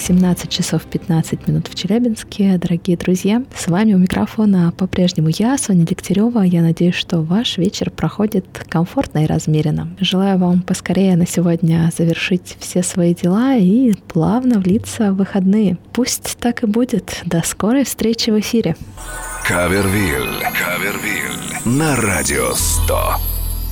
17 часов 15 минут в Челябинске. Дорогие друзья, с вами у микрофона по-прежнему я, Соня Дегтярева. Я надеюсь, что ваш вечер проходит комфортно и размеренно. Желаю вам поскорее на сегодня завершить все свои дела и плавно влиться в выходные. Пусть так и будет. До скорой встречи в эфире. Кавервиль на Радио 100.